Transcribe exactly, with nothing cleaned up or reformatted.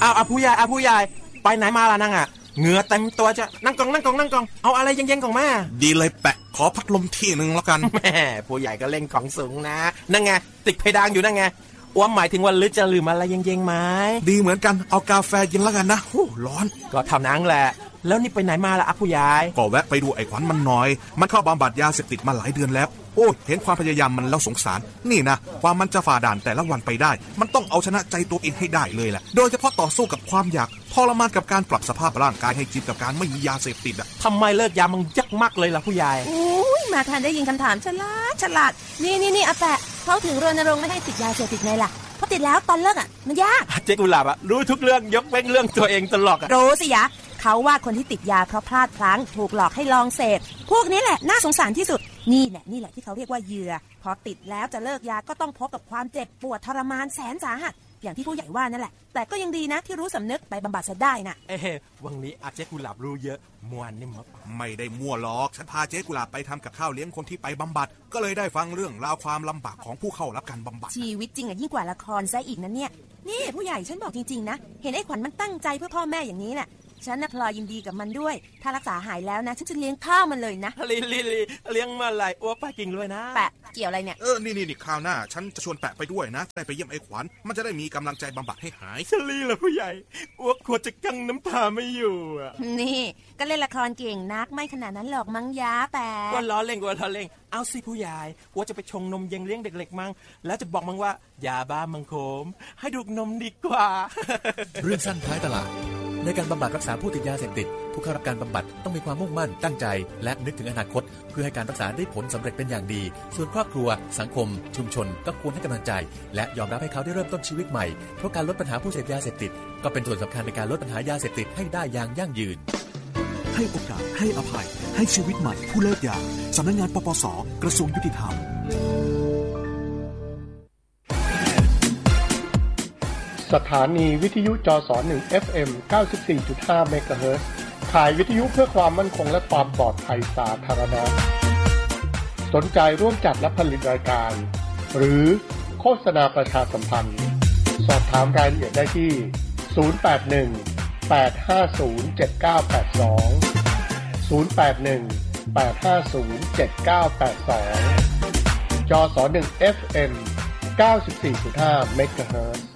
อ้าวผู้ใหญ่อ้าวผู้ใหญ่ไปไหนมาล่ะนั่งอ่ะเหงื่อเต็มตัวจะนั่งกองนั่งกองนั่งกองเอาอะไรเย็นๆของแม่ดีเลยแปะขอพัดลมที่นึงแล้วกันแม่ผู้ใหญ่ก็เล่นของสูงนะนั่นไงติดเพดานอยู่นั่นไงอ้วมหมายถึงว่าลึกจะลืมอะไรเย็นๆไหมดีเหมือนกันเอากาแฟเย็นแล้วกันนะโอ้ร้อนก็ทำนั่งแหละแล้วนี่ไปไหนมาล่ะอ้าวผู้ใหญ่ก็แวะไปดูไอ้ขวัญมันหน่อยมันเข้าบำบัดยาเสพติดมาหลายเดือนแล้วโอ้เห็นความพยายามมันแล้วสงสารนี่นะความมันจะฝ่าด่านแต่ละวันไปได้มันต้องเอาชนะใจตัวเองให้ได้เลยแหละโดยเฉพาะต่อสู้กับความอยากทรมานกับการปรับสภาพร่างกายให้จิตกับการไม่มียาเสพติดอ่ะทำไมเลิกยามันยากมากเลยล่ะผู้ใหญ่โอ้ยมาทันได้ยินคำถามฉลาดฉลาดนี่นี่นี่อาแปะเขาถึงรณรงค์ไม่ให้ติดยาเสพติดไงล่ะเพราะติดแล้วตอนเลิกอ่ะมันยากเจ๊กุหลาบอ่ะรู้ทุกเรื่องยกเว้นเรื่องตัวเองตลอดอ่ะรู้สิยะเขาว่าคนที่ติดยาเพราะพลาดพลั้งถูกหลอกให้ลองเสพพวกนี้แหละน่าสงสารที่สุดนี่แหละนี่แหละที่เขาเรียกว่าเหยื่อพอติดแล้วจะเลิกยาก็ต้องพบกับความเจ็บปวดทรมานแสนสาหัสอย่างที่ผู้ใหญ่ว่านั่นแหละแต่ก็ยังดีนะที่รู้สำนึกไปบำบัดซะได้น่ะเอ๊ะวันนี้อาเจ๊กุหลาบรู้เยอะม่วนนี่มั้งไม่ได้มั่วหรอกฉันพาเจ๊กุหลาบไปทำกับข้าวเลี้ยงคนที่ไปบำบัดก็เลยได้ฟังเรื่องราวความลำบากของผู้เข้ารับการบำบัดชีวิตจริงอ่ะยิ่งกว่าละครซะอีกนะเนี่ยนี่ผู้ใหญ่ฉันบอกจริงๆนะเห็นไอ้ขวัญมันตั้งใจเพื่อพ่อแม่อย่างนี้น่ะฉันน่ะพลอยยินดีกับมันด้วยถ้ารักษาหายแล้วนะฉันจะเลี้ยงข้าวมันเลยนะลิลิลิเลี้ยงมาหลายอ้วป้ากินเลยนะแปะเกี่ยวอะไรเนี่ยเออนี่นี่คราวหน้าฉันจะชวนแปะไปด้วยนะได้ไปเยี่ยมไอ้ขวัญมันจะได้มีกำลังใจบำบัดให้หายชลีล่ะผู้ใหญ่อ้วควรจะกั้งน้ำตาไม่อยู่อ่ะนี่ก็เล่นละครเก่งนักไม่ขนาดนั้นหรอกมั้งยาแปะว่าล้อเล่นว่าล้อเล่นเอาสิผู้ใหญ่อ้วจะไปชงนมเย็นเลี้ยงเด็กๆมั้งแล้วจะบอกมั้งว่าอย่าบ้ามังโคมให้ดูนมดีกว่าเรื่องสั้นท้ายตลาดในการบำบัดรักษาผู้ติดยาเสพติดผู้เข้ารับการบำบัดต้องมีความมุ่งมั่นตั้งใจและนึกถึงอนาคตเพื่อให้การรักษาได้ผลสำเร็จเป็นอย่างดีส่วนครอบครัวสังคมชุมชนก็ควรให้กำลังใจและยอมรับให้เขาได้เริ่มต้นชีวิตใหม่เพราะการลดปัญหาผู้เสพยาเสพติดก็เป็นส่วนสำคัญในการลดปัญหายาเสพติดให้ได้อย่างยั่งยืนให้โอกาสให้อภัยให้ชีวิตใหม่ผู้เลิกยาสำนักงานปปส.กระทรวงยุติธรรมสถานีวิทยุจสหนึ่ง เอฟ เอ็ม เก้าสิบสี่จุดห้า เมกะเฮิรตซ์ขายวิทยุเพื่อความมั่นคงและความปลอดภัยสาธารณะสนใจร่วมจัดและผลิตรายการหรือโฆษณาประชาสัมพันธ์สอบถามรายละเอียดได้ที่ศูนย์ แปด หนึ่ง แปด ห้า ศูนย์ เจ็ด เก้า แปด สอง ศูนย์ แปด หนึ่ง แปด ห้า ศูนย์ เจ็ด เก้า แปด สองจสหนึ่ง เอฟ เอ็ม เก้าสิบสี่จุดห้า เมกะเฮิรตซ์